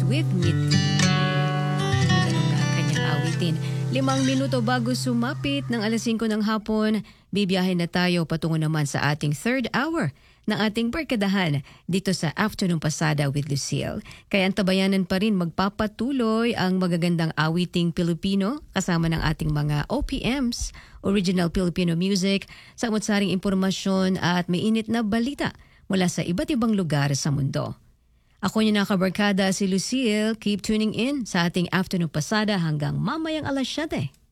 with Mitty. Ganda ng kanyang awitin. 5 minuto bago sumapit ng alas 5 ng hapon, bibiyahin na tayo patungo naman sa ating third hour ng ating barkadahan dito sa Afternoon Pasada with Lucille. Kaya antabayanan pa rin magpapatuloy ang magagandang awiting Pilipino kasama ng ating mga OPMs, Original Filipino Music, samot-saring impormasyon at mainit na balita mula sa iba't ibang lugar sa mundo. Ako yung nakabarkada si Lucille. Keep tuning in sa ating Afternoon Pasada hanggang mamayang alas 7.